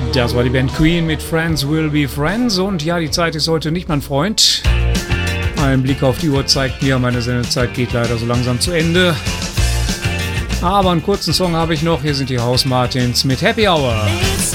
Das war die Band Queen mit Friends Will Be Friends. Und ja, die Zeit ist heute nicht mein Freund. Ein Blick auf die Uhr zeigt mir, meine Sendezeit geht leider so langsam zu Ende. Aber einen kurzen Song habe ich noch. Hier sind die House Martins mit Happy Hour. It's